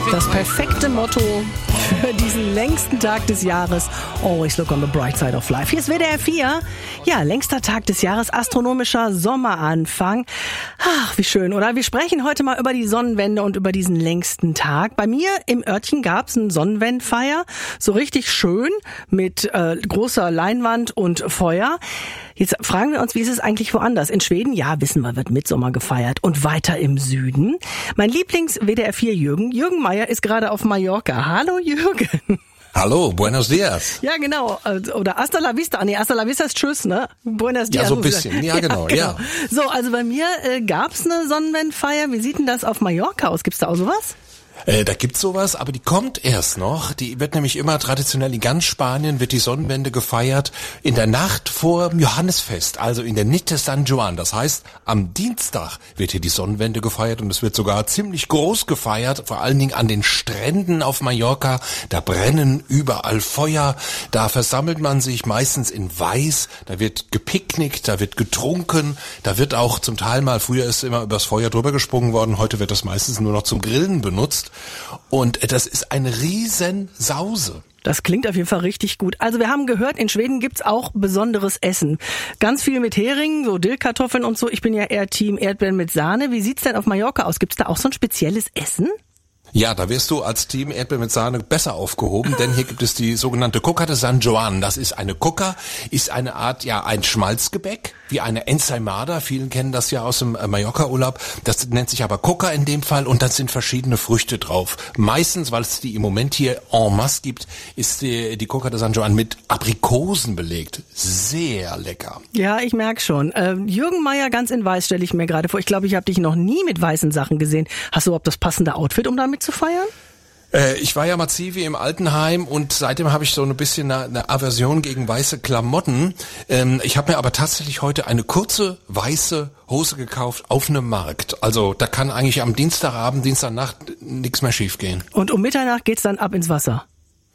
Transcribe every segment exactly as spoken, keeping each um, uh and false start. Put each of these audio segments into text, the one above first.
Das perfekte Motto für diesen längsten Tag des Jahres. Always look on the bright side of life. Hier ist W D R vier. Ja, längster Tag des Jahres, astronomischer Sommeranfang. Ach, wie schön, oder? Wir sprechen heute mal über die Sonnenwende und über diesen längsten Tag. Bei mir im Örtchen gab es eine Sonnenwendfeier. So richtig schön mit äh, großer Leinwand und Feuer. Jetzt fragen wir uns, wie ist es eigentlich woanders? In Schweden, ja, wissen wir, wird Mitsommer gefeiert. Und weiter im Süden. Mein Lieblings-W D R vier Jürgen, Jürgen Meier, ist gerade auf Mallorca. Hallo Jürgen. Hallo, buenos dias. Ja, genau. Oder hasta la vista. Nee, hasta la vista ist tschüss, ne? Buenos dias. Ja, so ein bisschen. Ja, genau, ja. Genau. So, also bei mir äh, gab's eine Sonnenwendfeier. Wie sieht denn das auf Mallorca aus? Gibt's da auch sowas? Äh, da gibt's sowas, aber die kommt erst noch. Die wird nämlich immer traditionell in ganz Spanien wird die Sonnenwende gefeiert in der Nacht vor dem Johannesfest, also in der Nit de San Juan. Das heißt, am Dienstag wird hier die Sonnenwende gefeiert und es wird sogar ziemlich groß gefeiert, vor allen Dingen an den Stränden auf Mallorca. Da brennen überall Feuer, da versammelt man sich meistens in Weiß, da wird gepicknickt, da wird getrunken, da wird auch zum Teil mal, früher ist immer übers Feuer drüber gesprungen worden, heute wird das meistens nur noch zum Grillen benutzt. Und das ist eine riesen Sause. Das klingt auf jeden Fall richtig gut. Also wir haben gehört, in Schweden gibt's auch besonderes Essen. Ganz viel mit Hering, so Dillkartoffeln und so. Ich bin ja eher Team Erdbeeren mit Sahne. Wie sieht's denn auf Mallorca aus? Gibt's da auch so ein spezielles Essen? Ja, da wirst du als Team Erdbeeren mit Sahne besser aufgehoben, denn hier gibt es die sogenannte Coca de San Juan. Das ist eine Coca, ist eine Art, ja, ein Schmalzgebäck, wie eine Ensaimada. Vielen kennen das ja aus dem Mallorca-Urlaub. Das nennt sich aber Coca in dem Fall und da sind verschiedene Früchte drauf. Meistens, weil es die im Moment hier en masse gibt, ist die, die Coca de San Juan mit Aprikosen belegt. Sehr lecker. Ja, ich merke schon. Äh, Jürgen Meier ganz in Weiß stelle ich mir gerade vor. Ich glaube, ich habe dich noch nie mit weißen Sachen gesehen. Hast du überhaupt das passende Outfit, um damit zu feiern? Äh, ich war ja mal Zivi im Altenheim und seitdem habe ich so ein bisschen eine, eine Aversion gegen weiße Klamotten. Ähm, ich habe mir aber tatsächlich heute eine kurze weiße Hose gekauft auf einem Markt. Also da kann eigentlich am Dienstagabend, Dienstagnacht nichts mehr schiefgehen. Und um Mitternacht geht's dann ab ins Wasser?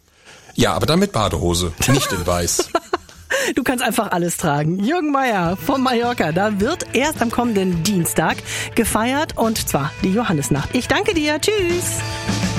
Ja, aber dann mit Badehose, nicht in weiß. Du kannst einfach alles tragen. Jürgen Meier von Mallorca. Da wird erst am kommenden Dienstag gefeiert und zwar die Johannisnacht. Ich danke dir. Tschüss.